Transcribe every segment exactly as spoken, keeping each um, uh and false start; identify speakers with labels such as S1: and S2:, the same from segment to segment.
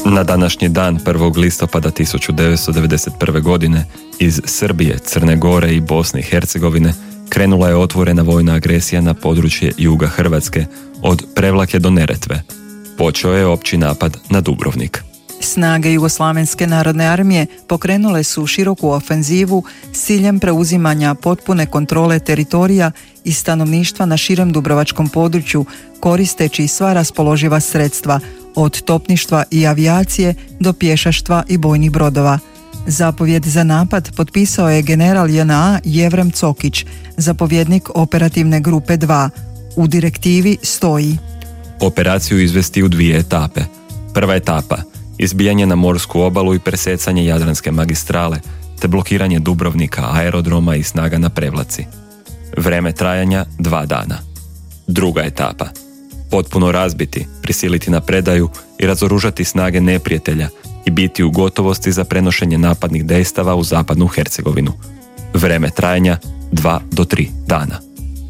S1: Na današnji dan prvog listopada tisuću devetsto devedeset prve. godine iz Srbije, Crne Gore i Bosne i Hercegovine krenula je otvorena vojna agresija na područje juga Hrvatske od Prevlake do Neretve. Počeo je opći napad na Dubrovnik.
S2: Snage Jugoslavenske narodne armije pokrenule su široku ofenzivu s ciljem preuzimanja potpune kontrole teritorija i stanovništva na širem dubrovačkom području, koristeći sva raspoloživa sredstva, od topništva i avijacije do pješaštva i bojnih brodova. Zapovjed za napad potpisao je general J N A Jevrem Cokić, zapovjednik operativne grupe dva. U direktivi stoji:
S1: operaciju izvesti u dvije etape. Prva etapa, izbijanje na morsku obalu i presecanje Jadranske magistrale, te blokiranje Dubrovnika, aerodroma i snaga na Prevlaci. Vreme trajanja dva dana. Druga etapa, potpuno razbiti, prisiliti na predaju i razoružati snage neprijatelja i biti u gotovosti za prenošenje napadnih dejstava u zapadnu Hercegovinu. Vreme trajanja dva do tri dana.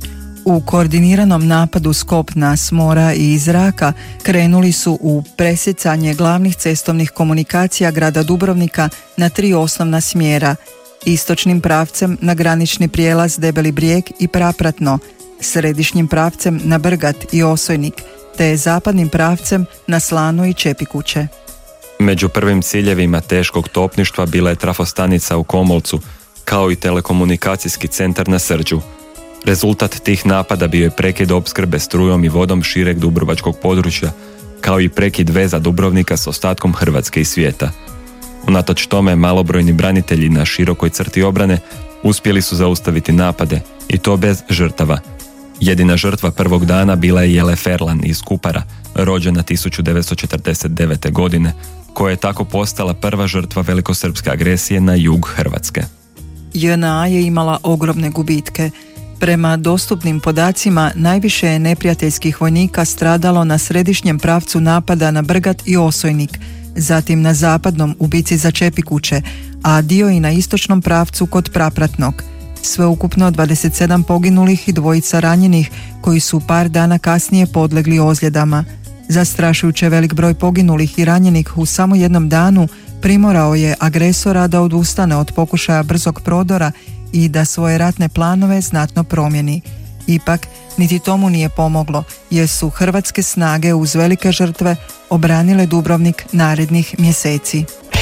S2: U koordiniranom napadu s kopna, s mora i iz zraka krenuli su u presjecanje glavnih cestovnih komunikacija grada Dubrovnika na tri osnovna smjera: istočnim pravcem na granični prijelaz Debeli Brijeg i Prapratno, središnjim pravcem na Brgat i Osojnik, te zapadnim pravcem na Slanu i Čepikuće.
S1: Među prvim ciljevima teškog topništva bila je trafostanica u Komolcu, kao i telekomunikacijski centar na Srđu. Rezultat tih napada bio je prekid opskrbe strujom i vodom šireg dubrovačkog područja, kao i prekid veza Dubrovnika s ostatkom Hrvatske i svijeta. Unatoč tome, malobrojni branitelji na širokoj crti obrane uspjeli su zaustaviti napade, i to bez žrtava. Jedina žrtva prvog dana bila je Jele Ferlan iz Kupara, rođena tisuću devetsto četrdeset devete. godine, koja je tako postala prva žrtva velikosrpske agresije na jug Hrvatske.
S2: J N A je imala ogromne gubitke. Prema dostupnim podacima, najviše je neprijateljskih vojnika stradalo na središnjem pravcu napada na Brgat i Osojnik, zatim na zapadnom u bici za Čepikuće, a dio i na istočnom pravcu kod Prapratnog. Sveukupno dvadeset sedam poginulih i dvojica ranjenih, koji su par dana kasnije podlegli ozljedama. Zastrašujuće velik broj poginulih i ranjenih u samo jednom danu primorao je agresora da odustane od pokušaja brzog prodora i da svoje ratne planove znatno promijeni. Ipak, niti tomu nije pomoglo, jer su hrvatske snage uz velike žrtve obranile Dubrovnik narednih mjeseci.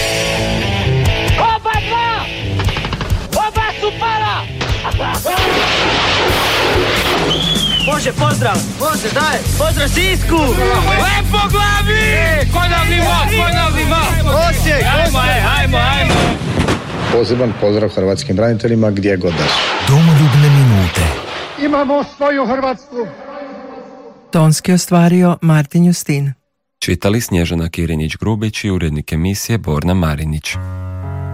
S3: Oba dva! Oba su pala! Može, pozdrav! Može, daj! Pozdrav Sisku! Lepo glavi! Ko nam nima, ko nam nima! Osijek! Hajmo, hajmo, hajmo!
S4: Poseban pozdrav hrvatskim braniteljima gdje god da su.
S5: Domoljubne minute.
S6: Imamo svoju Hrvatsku.
S2: Tonski ostvario Martin Justin.
S1: Čitali Snježana Kirinić-Grubić i urednik emisije Borna Marinić.